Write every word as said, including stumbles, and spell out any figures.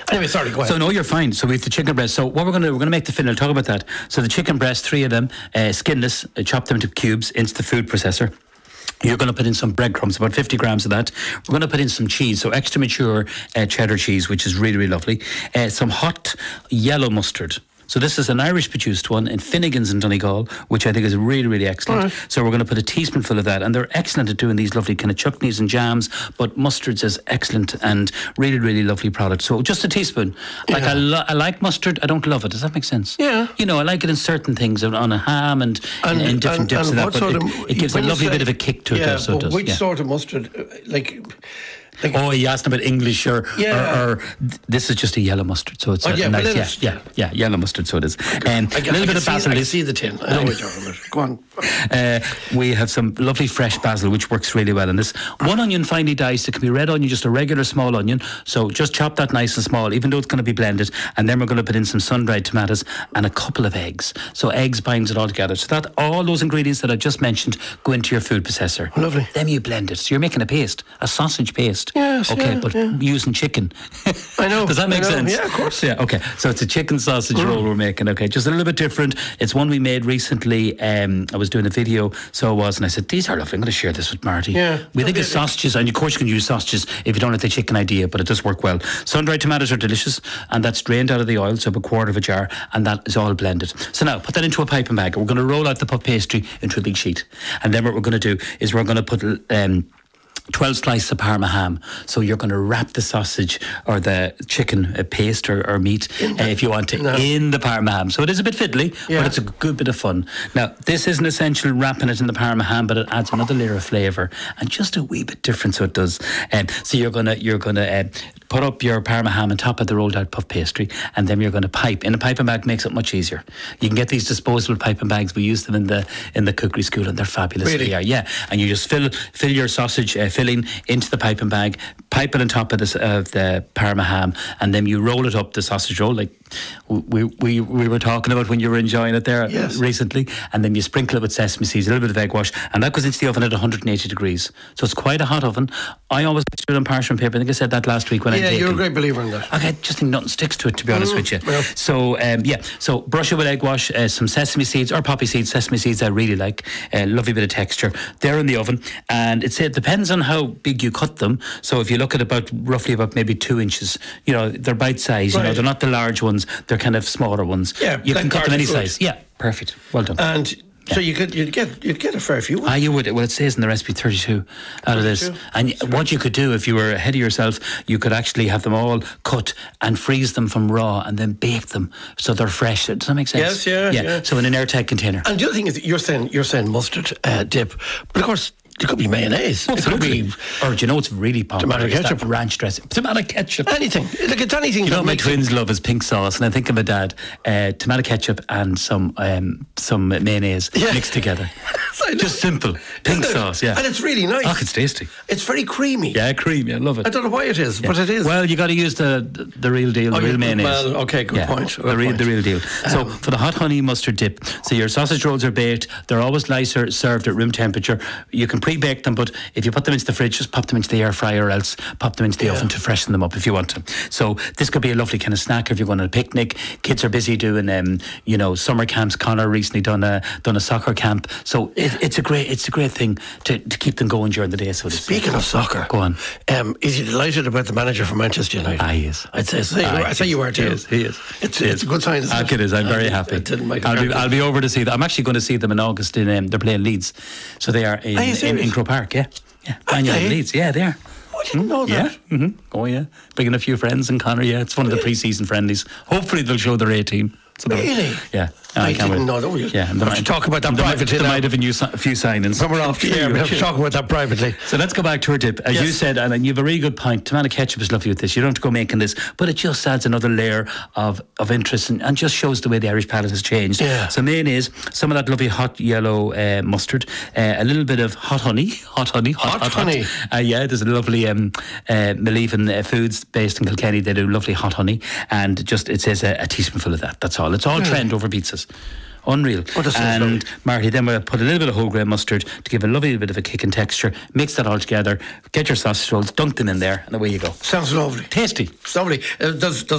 Anyway, sorry, go ahead. So no, you're fine. So we have the chicken breast. So what we're going to do, we're going to make the filling. I'll talk about that. So the chicken breast, three of them, uh, skinless, uh, chop them into cubes into the food processor. You're going to put in some breadcrumbs, about fifty grams of that. We're going to put in some cheese, so extra mature uh, cheddar cheese, which is really, really lovely. Uh, some hot yellow mustard. So this is an Irish-produced one in Finnegan's in Donegal, which I think is really, really excellent. Right. So we're going to put a teaspoonful of that, and they're excellent at doing these lovely kind of chutneys and jams, but mustards is excellent and really, really lovely product. So just a teaspoon. Yeah. Like I, lo- I like mustard, I don't love it. Does that make sense? Yeah. You know, I like it in certain things, on a ham and, and in, in different and, dips and of that, but it, of, it gives a lovely say, bit of a kick to yeah, it. So but it does. Which yeah. sort of mustard, like... Like, oh, you asked about English or, yeah. or, or this is just a yellow mustard, so it's oh, a, yeah, a nice, yeah, yeah, yeah, yellow mustard, so it is. Um, I, I, a little I bit of basil. I can see the tin. I know what you're talking about. Go on. Uh, we have some lovely fresh basil, which works really well in this. One onion finely diced. It can be red onion, just a regular small onion. So just chop that nice and small, even though it's going to be blended. And then we're going to put in some sun-dried tomatoes and a couple of eggs. So eggs binds it all together. So that all those ingredients that I just mentioned go into your food processor. Lovely. Then you blend it. So you're making a paste, a sausage paste. Yes. Okay, yeah, but yeah. using chicken. I know. Does that make sense? Yeah, of course. Yeah. Okay. So it's a chicken sausage mm. roll we're making. Okay, just a little bit different. It's one we made recently. Um, I was doing a video, so I was, and I said, "These are lovely. I'm going to share this with Marty." Yeah. We think of sausages, and of course you can use sausages if you don't like the chicken idea, but it does work well. Sun-dried tomatoes are delicious, and that's drained out of the oil, so a quarter of a jar, and that is all blended. So now put that into a piping bag. We're going to roll out the puff pastry into a big sheet, and then what we're going to do is we're going to put um, twelve slices of Parma ham. So you're going to wrap the sausage or the chicken uh, paste or, or meat, uh, if you want to, no. in the Parma ham. So it is a bit fiddly, yeah. but it's a good bit of fun. Now, this isn't essential wrapping it in the Parma ham, but it adds another layer of flavour and just a wee bit different, so it does. Um, so you're going to you're going to uh, put up your Parma ham on top of the rolled out puff pastry, and then you're going to pipe. In a piping bag makes it much easier. You can get these disposable piping bags. We use them in the in the cookery school, and they're fabulous. Really? They are, yeah. And you just fill fill your sausage uh, filling into the piping bag, pipe it on top of, this, of the Parma ham, and then you roll it up the sausage roll like we we we were talking about when you were enjoying it there yes. recently, and then you sprinkle it with sesame seeds, a little bit of egg wash, and that goes into the oven at one hundred eighty degrees. So it's quite a hot oven. I always do it on parchment paper. I think I said that last week when yeah, I you're a great believer in that. Okay, just think nothing sticks to it, to be honest mm, with you. Well. So um, yeah, so brush it with egg wash, uh, some sesame seeds or poppy seeds. Sesame seeds I really like. A uh, lovely bit of texture. They're in the oven, and it's it depends on how big you cut them. So if you look at about roughly about maybe two inches, you know, they're bite size. Right. You know, they're not the large ones. They're kind of smaller ones. Yeah, you like can cut them any food. size. Yeah, perfect. Well done. And yeah. so you could you'd get you'd get a fair few. Ah, you would. Well, it says in the recipe thirty-two out of this. And That's what right. you could do if you were ahead of yourself, you could actually have them all cut and freeze them from raw, and then bake them so they're fresh. Does that make sense? Yes, yeah, yeah. yeah. So in an airtight container. And the other thing is, you're saying you're saying mustard uh, dip, but of course. It could be mayonnaise. Oh, it could be, or do you know what's really popular? Tomato ketchup, ranch dressing, tomato ketchup, anything. Like it's anything. You know, my twins it. love is pink sauce, and I think of my dad, uh, tomato ketchup and some um, some mayonnaise yeah. mixed together. Just simple pink sauce, yeah. And it's really nice. Oh, it's tasty. It's very creamy. Yeah, creamy. I love it. I don't know why it is, yeah. but it is. Well, you got to use the, the the real deal, oh, the real yeah, mayonnaise. Well, okay, good yeah, point. Good the real point. the real deal. So um, for the hot honey mustard dip, so your sausage rolls are baked. They're always nicer served at room temperature. You can pre-bake them, but if you put them into the fridge, just pop them into the air fryer, or else pop them into the yeah. oven to freshen them up if you want to. So this could be a lovely kind of snack if you're going on a picnic. Kids are busy doing, um, you know, summer camps. Connor recently done a done a soccer camp, so it, it's a great it's a great thing to, to keep them going during the day. So speaking of soccer, go on. Um, is he delighted about the manager for Manchester United? Ah, he is. I'd say so. Ah, I say you are too. He is. He is. It's, he it's is. a good sign. Isn't ah, it? it is. I'm very I, happy. I didn't make I'll be I'll be over to see them. I'm actually going to see them in August. In um, they're playing Leeds, so they are in are you in, in Croke Park. Yeah, yeah. Man United Leeds. Yeah, they are. I didn't know that. Yeah. Mm-hmm. Oh yeah. Bringing a few friends and Connor. Yeah, it's one of the pre-season friendlies. Hopefully they'll show their A team. So really? Yeah. I, I can't didn't wait. know that. Yeah, and we have to talk about that there privately. Might, there might have been a few signings. When we're off the air, we have to talk about that privately. So let's go back to our dip. As yes. you said, and you have a really good point. Tomato ketchup is lovely with this. You don't have to go making this, but it just adds another layer of, of interest and, and just shows the way the Irish palate has changed. Yeah. So mayonnaise, some of that lovely hot yellow uh, mustard, uh, a little bit of hot honey, hot honey, hot, hot, hot honey. Hot. Uh, yeah, there's a lovely um, uh, Maleven uh, Foods based in Kilkenny. They do lovely hot honey, and just it says a, a teaspoonful of that. That's all. It's all really? trend over pizzas. Unreal. Oh, and lovely. Marty, then we'll put a little bit of whole grain mustard to give a lovely bit of a kick and texture. Mix that all together. Get your sausage rolls, dunk them in there, and away you go. Sounds lovely. Tasty. It's lovely. Uh, does, does